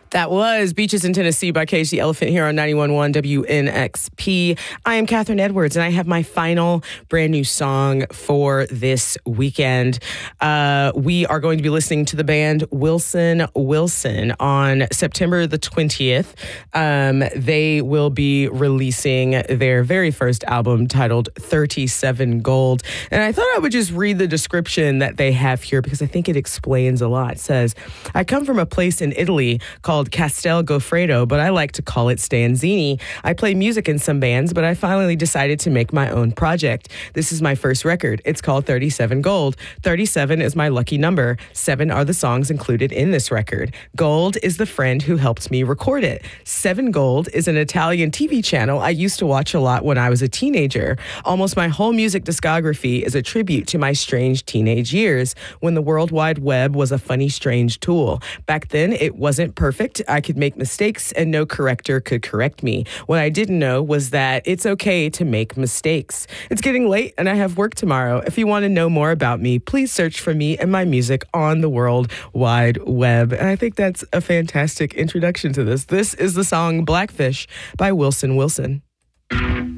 That was Beaches in Tennessee by Cage the Elephant here on 91.1 WNXP. I am Catherine Edwards, and I have my final brand new song for this weekend. We are going to be listening to the band Wilson Wilson on September the 20th. They will be releasing their very first album titled 37 Gold. And I thought I would just read the description that they have here because I think it explains a lot. It says, I come from a place in Italy called Castel Goffredo, but I like to call it Stanzini. I play music in some bands, but I finally decided to make my own project. This is my first record. It's called 37 Gold. 37 is my lucky number. 7 are the songs included in this record. Gold is the friend who helped me record it. 7 Gold is an Italian TV channel I used to watch a lot when I was a teenager. Almost my whole music discography is a tribute to my strange teenage years when the World Wide Web was a funny, strange tool. Back then, it wasn't perfect. I could make mistakes and no corrector could correct me. What I didn't know was that it's okay to make mistakes. It's getting late and I have work tomorrow. If you want to know more about me, please search for me and my music on the World Wide Web. And I think that's a fantastic introduction to this. This is the song Blackfish by Wilson Wilson.